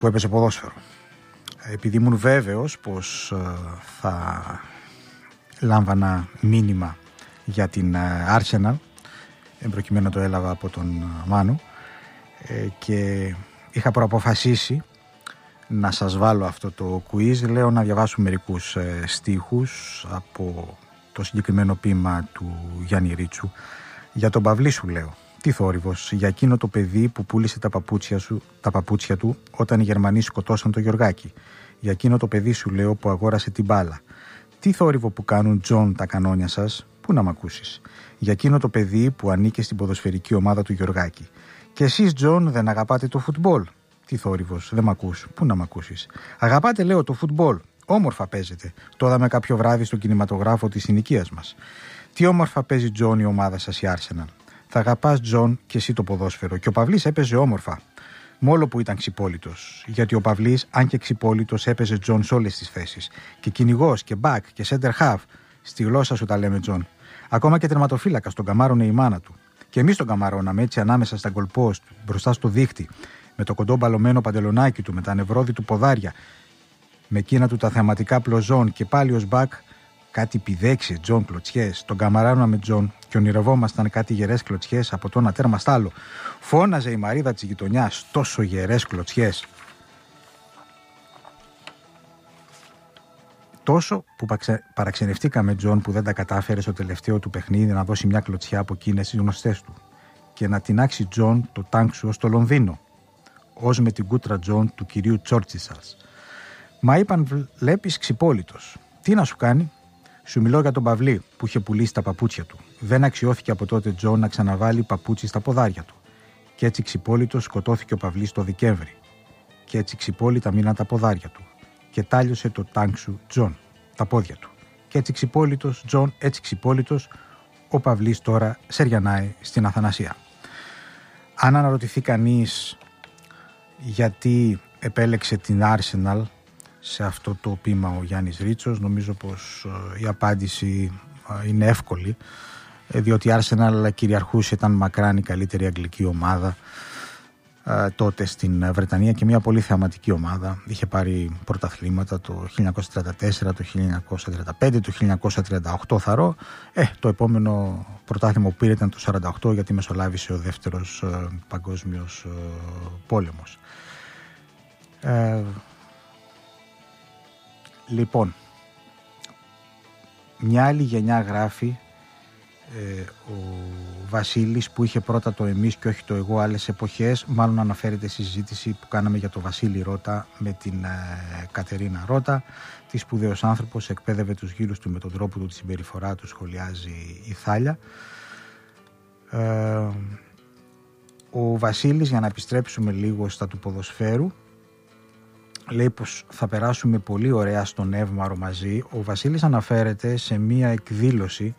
που έπαιζε ποδόσφαιρο. Επειδή ήμουν βέβαιος πως θα λάμβανα μήνυμα για την Arsenal, προκειμένου να το έλαβα από τον Μάνο, και είχα προαποφασίσει να σας βάλω αυτό το quiz, λέω να διαβάσω μερικούς στίχους από το συγκεκριμένο ποίημα του Γιάννη Ρίτσου. Για τον Παυλή σου λέω, τι θόρυβος, για εκείνο το παιδί που πούλησε τα παπούτσια του όταν οι Γερμανοί σκοτώσαν το Γιωργάκη. Για εκείνο το παιδί σου λέω που αγόρασε την μπάλα. Τι θόρυβο που κάνουν, Τζον, τα κανόνια σας, πού να μ' ακούσεις. Για εκείνο το παιδί που ανήκε στην ποδοσφαιρική ομάδα του Γιωργάκη. Και εσείς, Τζον, δεν αγαπάτε το φουτμπολ. Τι θόρυβος, δεν μ' ακούς, πού να μ' ακούσεις. Αγαπάτε, λέω, το φουτμπολ. Όμορφα παίζετε. Το είδαμε κάποιο βράδυ στο κινηματογράφο της συνοικίας μας. Τι όμορφα παίζει, Τζον, η ομάδα σας, η Arsenal. Θα αγαπάς, Τζον, και εσύ το ποδόσφαιρο. Και ο Παυλής έπαιζε όμορφα. Μόλο που ήταν ξυπόλυτος. Γιατί ο Παυλής, αν και ξυπόλυτος, έπαιζε, Τζον, σε όλες τις θέσεις. Και κυνηγός και back και center half. Στη γλώσσα σου τα λέμε, Τζον. Ακόμα και τερματοφύλακας τον καμάρωνε η μάνα του. Και εμείς τον καμαρώναμε έτσι ανάμεσα στα goal post, μπροστά στο δίχτυ, με το κοντό μπαλωμένο παντελονάκι του, με τα νευρόδι του ποδάρια, με εκείνα του τα θεαματικά πλοζόν και πάλι ως back κάτι πηδέξιες, Τζον, κλωτσιές. Τον καμαρώναμε, Τζον, και ονειρευόμασταν κάτι γερές κλωτσιές από το ένα τέρμα στ' άλλο. Φώναζε η Μαρίδα της γειτονιάς, τόσο γερές κλωτσιές. Τόσο που παραξενευτήκαμε, Τζον, που δεν τα κατάφερε στο τελευταίο του παιχνίδι να δώσει μια κλωτσιά από εκείνες τις γνωστές του και να τινάξει, Τζον, το τάγκ σου ως το Λονδίνο, ως με την κούτρα, Τζον, του κυρίου Τσόρτσισας. Μα είπαν, βλέπεις, ξυπόλυτος. Τι να σου κάνει. Σου μιλώ για τον Παυλή που είχε πουλήσει τα παπούτσια του. Δεν αξιώθηκε από τότε, Τζον, να ξαναβάλει παπούτσι στα ποδάρια του. Και έτσι ξυπόλυτος σκοτώθηκε ο Παυλής το Δεκέμβρη. Και έτσι ξυπόλυτα μείναν τα ποδάρια του. Και τάλιωσε το τάγκ σου, Τζον, τα πόδια του. Και έτσι ξυπόλυτος, Τζον, έτσι ξυπόλυτος, ο Παυλής τώρα σεριανάει στην Αθανασία. Αν αναρωτηθεί κανείς γιατί επέλεξε την Arsenal σε αυτό το ποίημα ο Γιάννης Ρίτσος, νομίζω πως η απάντηση είναι εύκολη, διότι η Arsenal κυριαρχούσε, ήταν μακράν η καλύτερη αγγλική ομάδα τότε στην Βρετανία και μια πολύ θεαματική ομάδα. Είχε πάρει πρωταθλήματα το 1934, το 1935, το 1938 θαρώ. Το επόμενο πρωτάθλημα που πήρε ήταν το 1948, γιατί μεσολάβησε ο δεύτερος παγκόσμιος πόλεμος. Λοιπόν, μια άλλη γενιά γράφει, ο Βασίλης που είχε πρώτα το εμείς και όχι το εγώ άλλες εποχές, μάλλον αναφέρεται στη συζήτηση που κάναμε για το Βασίλη Ρώτα με την Κατερίνα Ρώτα. Τι σπουδαίος άνθρωπος, εκπαίδευε τους γύρους του με τον τρόπο του, τη συμπεριφορά του, σχολιάζει η Θάλια. Ο Βασίλης, για να επιστρέψουμε λίγο στα του ποδοσφαίρου, λέει πως θα περάσουμε πολύ ωραία στον Εύμαρο μαζί. Ο Βασίλης αναφέρεται σε μία εκδήλωση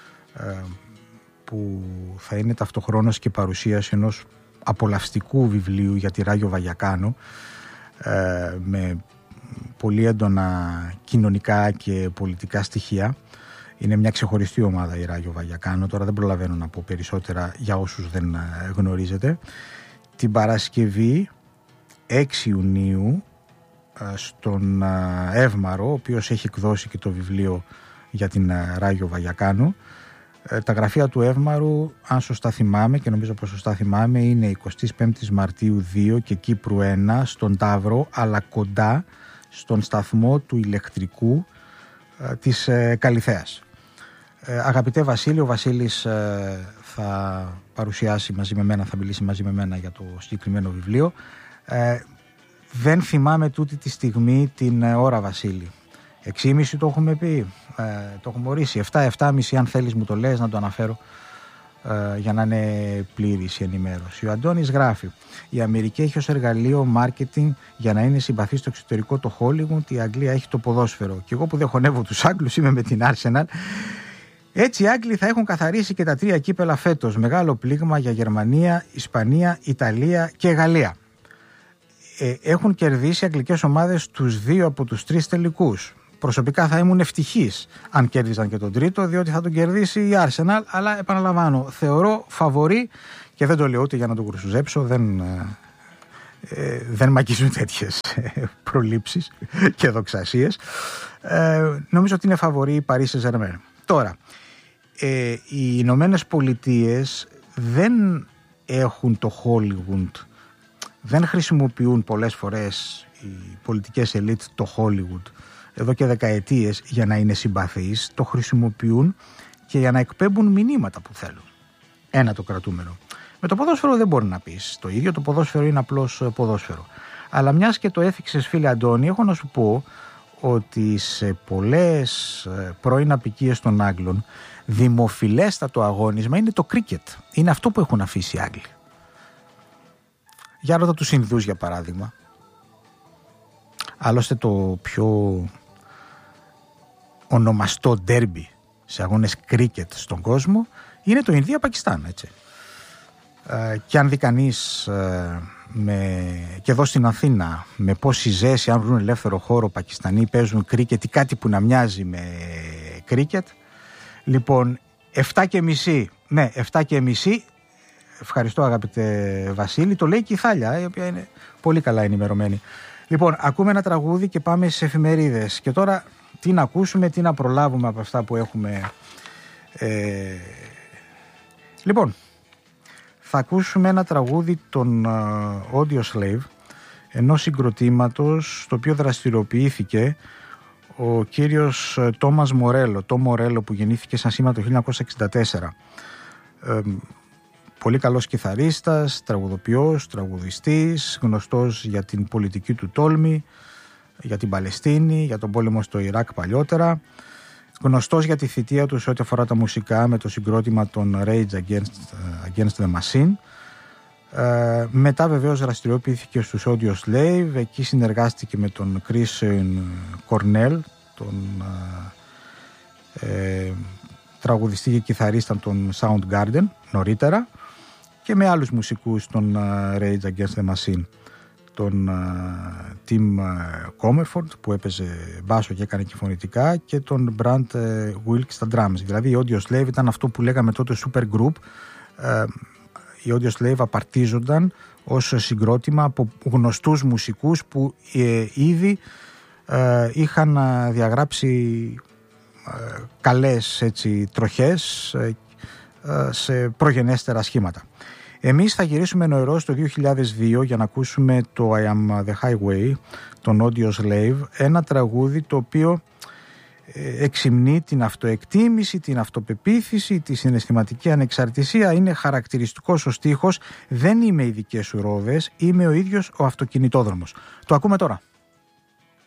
που θα είναι ταυτοχρόνως και παρουσίαση ενός απολαυστικού βιβλίου για τη Ράγιο Βαγιακάνο, με πολύ έντονα κοινωνικά και πολιτικά στοιχεία. Είναι μια ξεχωριστή ομάδα η Ράγιο Βαγιακάνο, τώρα δεν προλαβαίνω να πω περισσότερα για όσους δεν γνωρίζετε. Την Παρασκευή 6 Ιουνίου στον Εύμαρο, ο οποίος έχει εκδώσει και το βιβλίο για την Ράγιο Βαγιακάνο. Τα γραφεία του Εύμαρου, αν σωστά θυμάμαι, και νομίζω πως σωστά θυμάμαι, είναι 25 Μαρτίου 2 και Κύπρου 1 στον Ταύρο, αλλά κοντά στον σταθμό του ηλεκτρικού της Καλιθέας. Αγαπητέ Βασίλη, ο Βασίλης θα παρουσιάσει μαζί με μένα, θα μιλήσει μαζί με μένα για το συγκεκριμένο βιβλίο. Δεν θυμάμαι τούτη τη στιγμή την ώρα, Βασίλη. 6.30 το έχουμε πει, το έχουμε ορίσει. 7.30 αν θέλεις μου το λες να το αναφέρω, για να είναι πλήρης η ενημέρωση. Ο Αντώνης γράφει: η Αμερική έχει ως εργαλείο marketing για να είναι συμπαθή στο εξωτερικό το Hollywood, η Αγγλία έχει το ποδόσφαιρο. Και εγώ που δεν χωνεύω τους Άγγλους, είμαι με την Arsenal. Έτσι οι Άγγλοι θα έχουν καθαρίσει και τα 3 κύπελα φέτος. Μεγάλο πλήγμα για Γερμανία, Ισπανία, Ιταλία και Γαλλία. Έχουν κερδίσει οι αγγλικές ομάδες τους 2 από τους 3 τελικούς. Προσωπικά θα ήμουν ευτυχής αν κέρδιζαν και τον τρίτο, διότι θα τον κερδίσει η Arsenal, αλλά επαναλαμβάνω, θεωρώ φαβορί, και δεν το λέω ούτε για να τον κρουσουζέψω, δεν δεν μ' αγγίζουν τέτοιες προλήψεις και δοξασίες. Νομίζω ότι είναι φαβορί η Παρί Σεν-Ζερμέν. Τώρα, οι Ηνωμένες Πολιτείες δεν έχουν το Hollywood, δεν χρησιμοποιούν πολλές φορές οι πολιτικές ελίτ το Hollywood εδώ και δεκαετίες για να είναι συμπαθείς, το χρησιμοποιούν και για να εκπέμπουν μηνύματα που θέλουν. Ένα το κρατούμενο. Με το ποδόσφαιρο δεν μπορεί να πεις το ίδιο, το ποδόσφαιρο είναι απλώς ποδόσφαιρο. Αλλά μιας και το έθιξες, φίλε Αντώνη, έχω να σου πω ότι σε πολλές πρώην απικίες των Άγγλων δημοφιλέστατο αγώνισμα είναι το κρίκετ. Είναι αυτό που έχουν αφήσει οι Άγγλοι. Για ρώτα τους Ινδούς για παράδειγμα. Άλλωστε το πιο ονομαστό ντέρμπι σε αγώνες κρίκετ στον κόσμο είναι το Ινδία-Πακιστάν, έτσι. Και αν δει κανείς και εδώ στην Αθήνα με πόση ζέση, αν βρουν ελεύθερο χώρο Πακιστανοί παίζουν κρίκετ ή κάτι που να μοιάζει με κρίκετ, λοιπόν 7:30, ναι 7:30, ευχαριστώ αγαπητέ Βασίλη, το λέει και η Θάλια, η οποία είναι πολύ καλά ενημερωμένη. Λοιπόν, ακούμε ένα τραγούδι και πάμε στις εφημερίδες. Και τώρα τι να ακούσουμε, τι να προλάβουμε από αυτά που έχουμε. Λοιπόν, θα ακούσουμε ένα τραγούδι των Audio Slave, ενός συγκροτήματος το οποίο δραστηριοποιήθηκε ο κύριος Τόμας Μορέλο, το Μορέλο, που γεννήθηκε σαν σήμα το 1964. Πολύ καλός κιθαρίστας, τραγουδοποιός, τραγουδιστής, γνωστός για την πολιτική του τόλμη, για την Παλαιστίνη, για τον πόλεμο στο Ιράκ παλιότερα, γνωστός για τη θητεία του σε ό,τι αφορά τα μουσικά με το συγκρότημα των Rage Against the Machine. Μετά βεβαίως δραστηριοποιήθηκε στους Audio Slave, εκεί συνεργάστηκε με τον Chris Cornell, τον τραγουδιστή και κιθαρίστα των Soundgarden νωρίτερα, και με άλλους μουσικούς των Rage Against the Machine, τον Tim Comerford που έπαιζε μπάσο και έκανε και φωνητικά, και τον Brant Wilk στα drums. Δηλαδή οι Audio Slave ήταν αυτό που λέγαμε τότε super group. Οι Audio Slave απαρτίζονταν ως συγκρότημα από γνωστούς μουσικούς που ήδη είχαν διαγράψει καλές, έτσι, τροχές σε προγενέστερα σχήματα. Εμείς θα γυρίσουμε νοερό στο 2002 για να ακούσουμε το I Am The Highway, τον Audio Slave, ένα τραγούδι το οποίο εξυμνεί την αυτοεκτίμηση, την αυτοπεποίθηση, τη συναισθηματική ανεξαρτησία. Είναι χαρακτηριστικός ο στίχος, δεν είμαι οι δικές σου ρόδες, είμαι ο ίδιος ο αυτοκινητόδρομος. Το ακούμε τώρα.